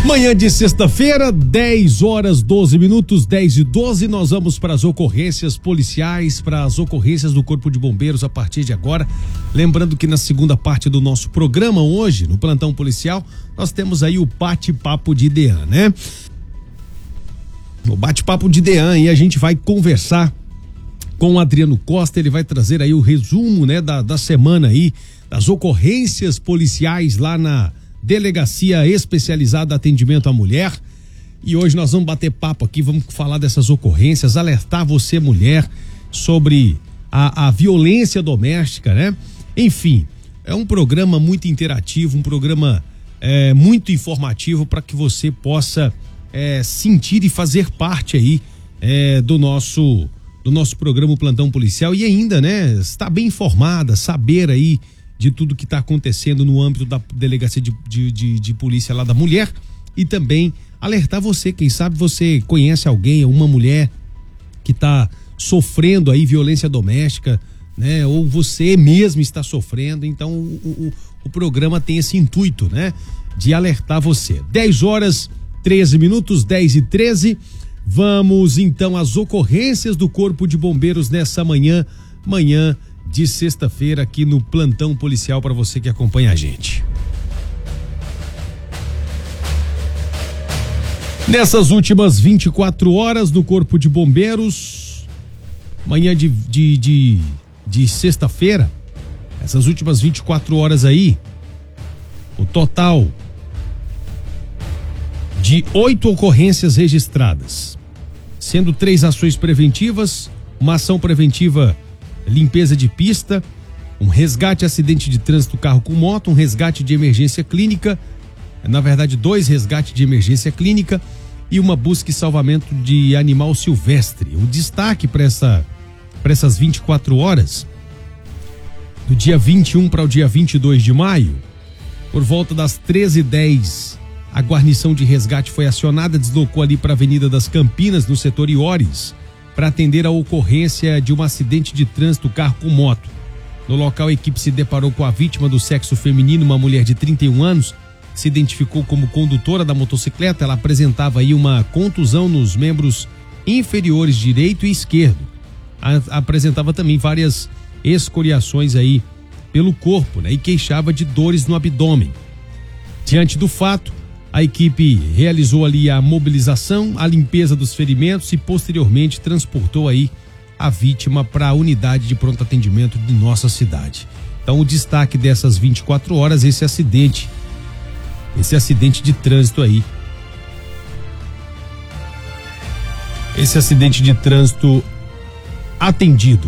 Manhã de sexta-feira, 10h12, 10h12, nós vamos para as ocorrências policiais, para as ocorrências do Corpo de Bombeiros a partir de agora. Lembrando que na segunda parte do nosso programa hoje, no Plantão Policial, nós temos aí o bate-papo de Dean, né? O bate-papo de Dean, e a gente vai conversar com o Adriano Costa. Ele vai trazer aí o resumo, né, da semana aí, das ocorrências policiais lá na Delegacia Especializada Atendimento à Mulher. E hoje nós vamos bater papo aqui, vamos falar dessas ocorrências, alertar você, mulher, sobre a violência doméstica, né? Enfim, é um programa muito interativo, um programa muito informativo para que você possa sentir e fazer parte aí do nosso programa Plantão Policial e ainda, né, estar bem informada, saber aí de tudo que está acontecendo no âmbito da Delegacia de Polícia lá da Mulher, e também alertar você, quem sabe você conhece alguém, uma mulher que está sofrendo aí violência doméstica, né? Ou você mesmo está sofrendo. Então o programa tem esse intuito, né, de alertar você. 10h13, 10h13, vamos então às ocorrências do Corpo de Bombeiros nessa manhã de sexta-feira aqui no Plantão Policial, para você que acompanha a gente. Nessas últimas 24 horas no Corpo de Bombeiros, manhã de sexta-feira, essas últimas 24 horas aí, o total de 8 ocorrências registradas, sendo 3 ações preventivas, uma ação preventiva limpeza de pista, um resgate acidente de trânsito carro com moto, um resgate de emergência clínica, na verdade 2 resgates de emergência clínica e uma busca e salvamento de animal silvestre. O destaque para essas 24 horas, do dia 21 para o dia 22 de maio, por volta das 13h10, a guarnição de resgate foi acionada, deslocou ali para a Avenida das Campinas, no setor Iores, para atender a ocorrência de um acidente de trânsito carro com moto. No local, a equipe se deparou com a vítima do sexo feminino, uma mulher de 31 anos, que se identificou como condutora da motocicleta. Ela apresentava aí uma contusão nos membros inferiores direito e esquerdo. Apresentava também várias escoriações aí pelo corpo, né? E queixava de dores no abdômen. Diante do fato, a equipe realizou ali a mobilização, a limpeza dos ferimentos e posteriormente transportou aí a vítima para a unidade de pronto atendimento de nossa cidade. Então o destaque dessas 24 horas, esse acidente de trânsito aí. Esse acidente de trânsito atendido.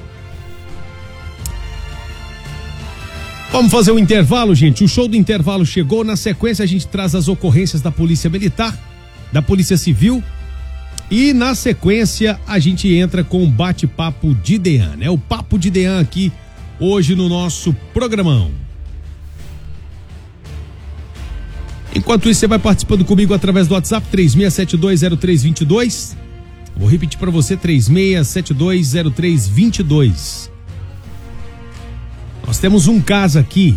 Vamos fazer um intervalo, gente. O show do intervalo chegou. Na sequência, a gente traz as ocorrências da Polícia Militar, da Polícia Civil. E na sequência, a gente entra com o bate-papo de Dean, né? O papo de Dean aqui, hoje no nosso programão. Enquanto isso, você vai participando comigo através do WhatsApp, 36720322. Vou repetir para você, 36720322. Nós temos um caso aqui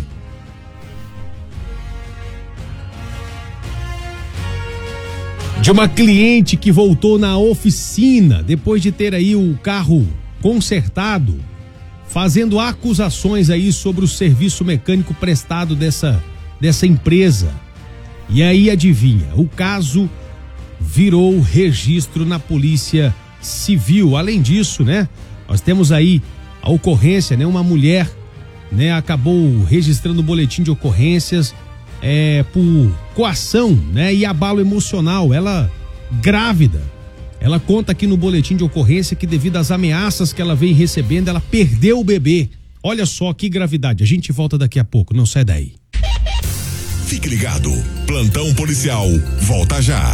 de uma cliente que voltou na oficina depois de ter aí o carro consertado, fazendo acusações aí sobre o serviço mecânico prestado dessa empresa. E aí, adivinha, o caso virou registro na Polícia Civil. Além disso, né, nós temos aí a ocorrência, né, uma mulher, né, acabou registrando o boletim de ocorrências por coação, né, e abalo emocional. Ela grávida, ela conta aqui no boletim de ocorrência que devido às ameaças que ela vem recebendo, ela perdeu o bebê. Olha só que gravidade. A gente volta daqui a pouco, não sai daí. Fique ligado, Plantão Policial volta já.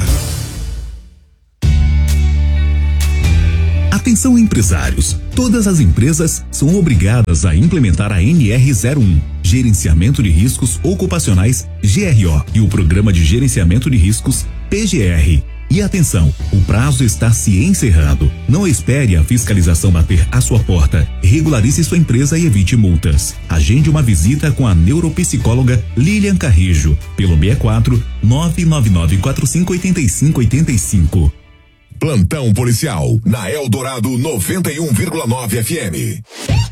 Atenção, empresários. Todas as empresas são obrigadas a implementar a NR01, Gerenciamento de Riscos Ocupacionais, GRO, e o Programa de Gerenciamento de Riscos, PGR. E atenção, o prazo está se encerrando. Não espere a fiscalização bater à sua porta. Regularize sua empresa e evite multas. Agende uma visita com a neuropsicóloga Lilian Carrijo pelo 64 999458585. Plantão policial na Eldorado 91,9 FM.